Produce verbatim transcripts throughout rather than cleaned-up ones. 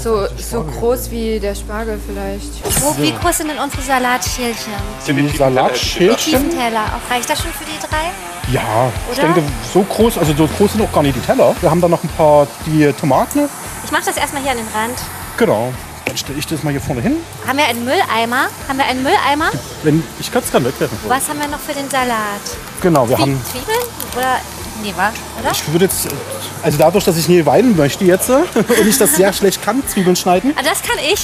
So, so groß wie der Spargel vielleicht. Wo, wie groß sind denn unsere Salatschälchen? Die Salatschälchen? Teller. Auch reicht das schon für die drei? Ja, ich Oder? denke, so groß, also so groß sind auch gar nicht die Teller. Wir haben da noch ein paar die Tomaten. Ich mache das erstmal hier an den Rand. Genau. Dann stelle ich das mal hier vorne hin. Haben wir einen Mülleimer? Haben wir einen Mülleimer? Wenn, ich kann es gerade wegwerfen. Was haben wir noch für den Salat? Genau, wir Zwie haben. Zwiebeln? Oder? Nee, wa? Oder? Ich würde jetzt, also dadurch, dass ich nie weinen möchte jetzt und ich das sehr schlecht kann, Zwiebeln schneiden. Ah, das kann ich.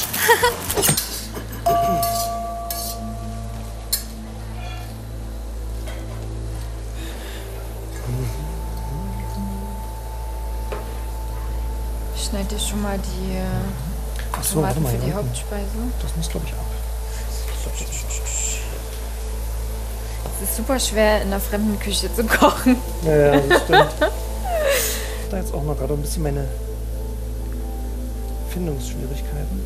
Ich schneide dir schon mal die Ach so, Tomaten warte für mal, die ja. Hauptspeise. Das muss, glaube ich, ab. Es ist super schwer, in einer fremden Küche zu kochen. Ja, ja, das stimmt. Da jetzt auch mal gerade ein bisschen meine Findungsschwierigkeiten.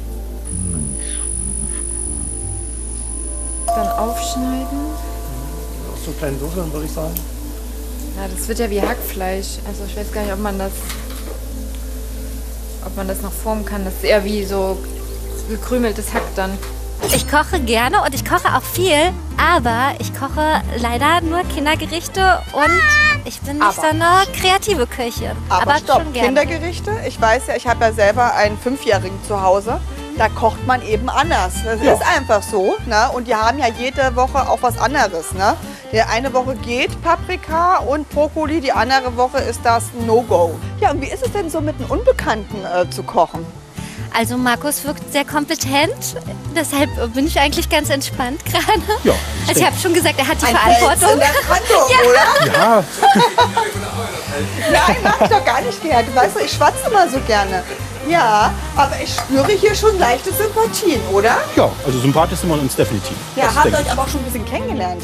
Dann aufschneiden. Aus so kleinen Würfeln, würde ich sagen. Ja, das wird ja wie Hackfleisch. Also ich weiß gar nicht, ob man das, ob man das noch formen kann. Das ist eher wie so gekrümeltes Hack dann. Ich koche gerne und ich koche auch viel, aber ich koche leider nur Kindergerichte und ich bin nicht Aber- so eine kreative Köchin. Aber, stopp, schon gerne. Kindergerichte. Ich weiß ja, ich habe ja selber einen Fünfjährigen zu Hause. Da kocht man eben anders. Das Ja. ist einfach so. Ne? Und die haben ja jede Woche auch was anderes. Ne? Die eine Woche geht Paprika und Brokkoli, die andere Woche ist das No-Go. Ja, und wie ist es denn so mit einem Unbekannten äh, zu kochen? Also Markus wirkt sehr kompetent, deshalb bin ich eigentlich ganz entspannt gerade. Ja, Also ich habe schon gesagt, er hat die Ein Verantwortung. Fels in der Brandung, oder? Ja, Nein, mach ich doch gar nicht gerne. Du weißt doch, ich schwatze immer so gerne. Ja, aber ich spüre hier schon leichte Sympathien, oder? ja, also sympathisch sind wir uns definitiv. Ja, Das habt denke euch ich. aber auch schon ein bisschen kennengelernt.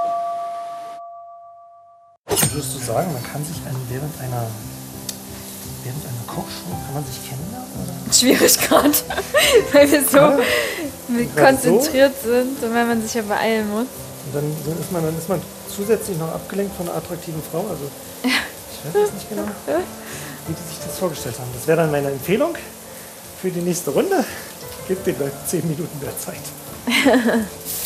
Würdest du sagen, man kann sich einen während einer, während einer Kochshow, kann man sich kennenlernen? Oder? Schwierig gerade, weil wir so Ja. konzentriert sind und weil man sich ja beeilen muss. Und dann, dann, ist man, dann ist man zusätzlich noch abgelenkt von einer attraktiven Frau. Also ich weiß jetzt nicht genau, wie die sich das vorgestellt haben. Das wäre dann meine Empfehlung für die nächste Runde. Gebt den Leuten zehn Minuten mehr Zeit.